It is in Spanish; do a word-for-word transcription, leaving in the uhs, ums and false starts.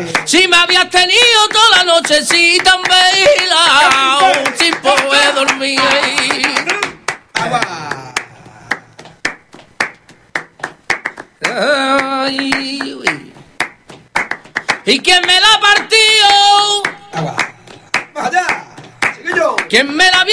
Si me habías tenido toda la nochecita en vela, sin poder dormir. Ay, uy. ¿Y quién me la partió? Agua. Vaya. Sigue yo. ¿Quién me la había